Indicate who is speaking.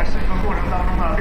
Speaker 1: 是一个过程当中呢，